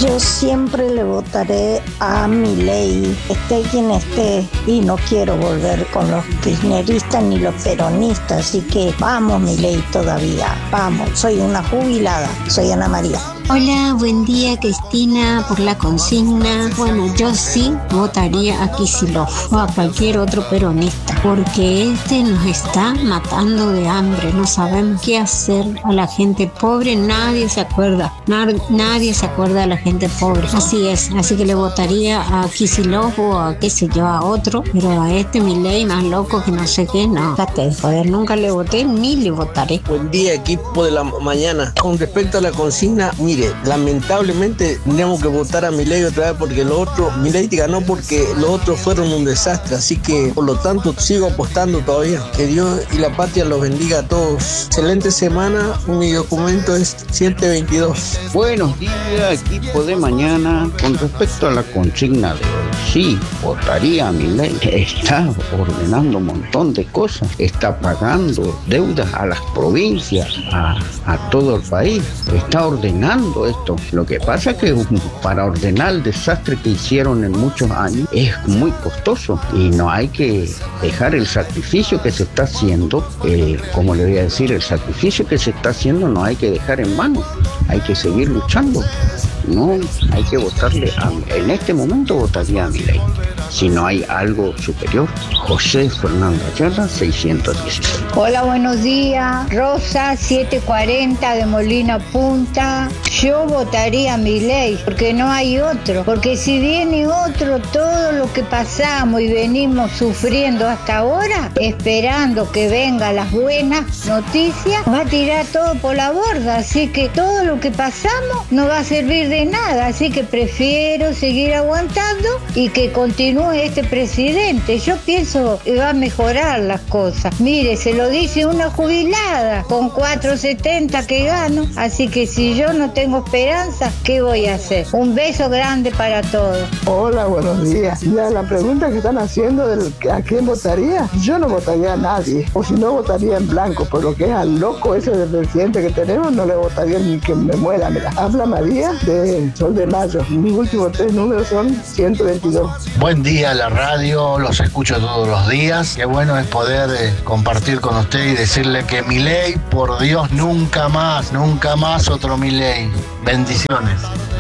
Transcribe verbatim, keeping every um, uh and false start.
Yo siempre le votaré a Milei, esté quien esté, y no quiero volver con los kirchneristas ni los peronistas, así que vamos Milei todavía, vamos, soy una jubilada, soy Ana María. Hola, buen día Cristina, por la consigna. Bueno, yo sí votaría a Kicillof o a cualquier otro peronista, porque este nos está matando de hambre, no sabemos qué hacer a la gente pobre, nadie se acuerda, nad- nadie se acuerda de la gente pobre, así es, así que le votaría a Kicillof o a qué sé yo, a otro, pero a este Milei más loco que no sé qué, no, fíjate, joder, nunca le voté ni le votaré. Buen día, equipo de la mañana. Con respecto a la consigna, mire, lamentablemente tendríamos que votar a Milei otra vez porque lo otro, Milei ganó porque los otros fueron un desastre, así que por lo tanto sigo apostando todavía. Que Dios y la patria los bendiga a todos. Excelente semana, mi documento es siete veintidós. Buenos días, equipo de mañana. Con respecto a la consigna de hoy, sí, votaría a Milei. Está ordenando un montón de cosas, está pagando deudas a las provincias, a, a todo el país, está ordenando esto. Lo que pasa es que para ordenar el desastre que hicieron en muchos años es muy costoso y no hay que dejar el sacrificio que se está haciendo, eh, como le voy a decir, el sacrificio que se está haciendo no hay que dejar en vano, hay que seguir luchando. No, hay que votarle a, en este momento votaría a Milei. Si no hay algo superior, José Fernando Ayala, seiscientos dieciséis. Hola, buenos días. Rosa, setecientos cuarenta de Molina Punta. Yo votaría a Milei porque no hay otro. Porque si viene otro, todo lo que pasamos y venimos sufriendo hasta ahora, esperando que vengan las buenas noticias, va a tirar todo por la borda. Así que todo lo que pasamos no va a servir de nada. Así que prefiero seguir aguantando y que continúe este presidente. Yo pienso que va a mejorar las cosas. Mire, se lo dice una jubilada con cuatro setenta que gano, así que si yo no tengo esperanza, ¿qué voy a hacer? Un beso grande para todos. Hola, buenos días. Ya la pregunta que están haciendo del a quién votaría, yo no votaría a nadie, o si no votaría en blanco, por lo que es al loco ese del presidente que tenemos, no le votaría ni que me muera. Mira, habla María de Sol de Mayo. Mis últimos tres números son ciento veintidós. Buen día a la radio, los escucho todos los días. Qué bueno es poder eh, compartir con usted y decirle que Milei, por Dios, nunca más, nunca más otro Milei. Bendiciones.